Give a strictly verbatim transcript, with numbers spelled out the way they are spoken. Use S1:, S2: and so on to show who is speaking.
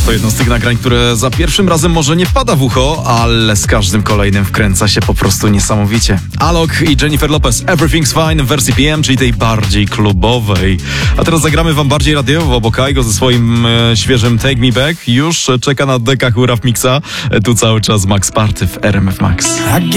S1: To jedno z tych nagrań, które za pierwszym razem może nie wpada w ucho, ale z każdym kolejnym wkręca się po prostu niesamowicie. Alok i Jennifer Lopez, Everything's Fine w wersji P M, czyli tej bardziej klubowej. A teraz zagramy wam bardziej radiowo, bo Kaigo ze swoim e, świeżym Take Me Back już czeka na dekach Ura w Mixa. E, tu cały czas Max Party w R M F Max.